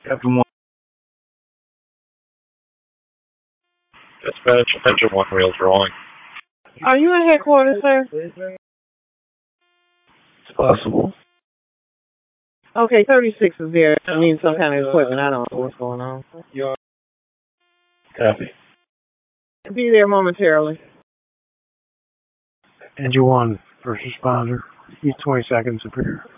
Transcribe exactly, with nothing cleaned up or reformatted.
Captain one. Dispatch, attention one wheel drawing. Are you in headquarters, sir? It's possible. Okay, thirty-six is there. I need some kind of equipment. I don't know what's going on. Copy. Be there momentarily. Engine one, first responder. Need twenty seconds, Superior.